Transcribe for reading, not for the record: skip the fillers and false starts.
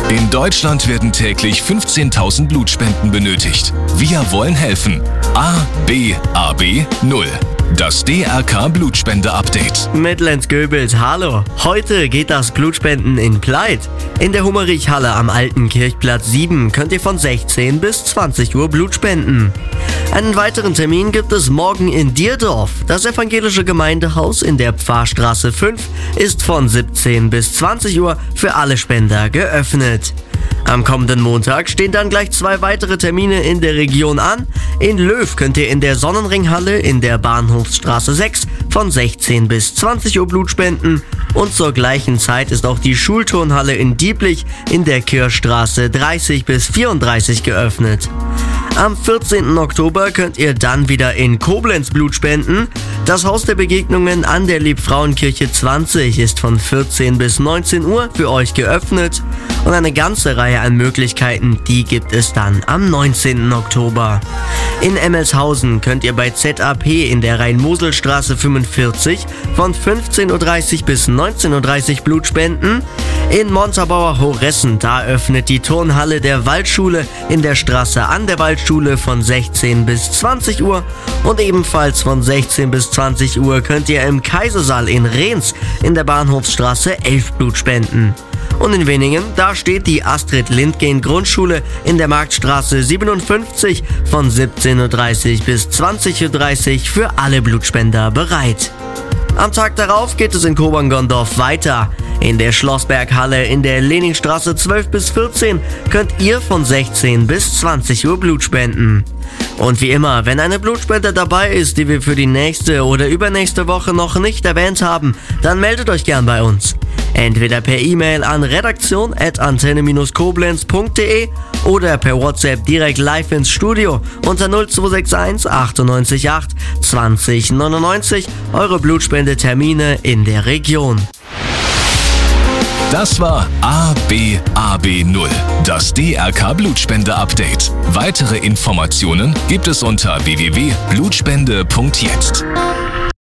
In Deutschland werden täglich 15.000 Blutspenden benötigt. Wir wollen helfen. ABAB 0. Das DRK Blutspende-Update. Mit Lenz Göbels, hallo. Heute geht das Blutspenden in Pleit. In der Hummerich-Halle am Alten Kirchplatz 7 könnt ihr von 16 bis 20 Uhr Blut spenden. Einen weiteren Termin gibt es morgen in Dierdorf. Das evangelische Gemeindehaus in der Pfarrstraße 5 ist von 17 bis 20 Uhr für alle Spender geöffnet. Am kommenden Montag stehen dann gleich 2 weitere Termine in der Region an. In Löw könnt ihr in der Sonnenringhalle in der Bahnhofsstraße 6 von 16 bis 20 Uhr Blut spenden. Und zur gleichen Zeit ist auch die Schulturnhalle in Dieblich in der Kirchstraße 30 bis 34 geöffnet. Am 14. Oktober könnt ihr dann wieder in Koblenz Blut spenden. Das Haus der Begegnungen an der Liebfrauenkirche 20 ist von 14 bis 19 Uhr für euch geöffnet. Und eine ganze Reihe an Möglichkeiten, die gibt es dann am 19. Oktober. In Emmelshausen könnt ihr bei ZAP in der Rhein-Mosel-Straße 45 von 15.30 Uhr bis 19.30 Uhr Blut spenden. In Montabaur-Horessen, da öffnet die Turnhalle der Waldschule in der Straße an der Waldschule von 16 bis 20 Uhr. Und ebenfalls von 16 bis 20 Uhr könnt ihr im Kaisersaal in Rehns in der Bahnhofsstraße 11 Blut spenden. Und in Wenningen, da steht die Astrid-Lindgren-Grundschule in der Marktstraße 57 von 17.30 Uhr bis 20.30 Uhr für alle Blutspender bereit. Am Tag darauf geht es in Kobern-Gondorf weiter. In der Schlossberghalle in der Leningstraße 12 bis 14 könnt ihr von 16 bis 20 Uhr Blut spenden. Und wie immer, wenn eine Blutspende dabei ist, die wir für die nächste oder übernächste Woche noch nicht erwähnt haben, dann meldet euch gern bei uns. Entweder per E-Mail an redaktion@antenne-koblenz.de oder per WhatsApp direkt live ins Studio unter 0261 98 8 20 99 eure Blutspendetermine in der Region. Das war ABAB 0, das DRK Blutspende-Update. Weitere Informationen gibt es unter www.blutspende.jetzt.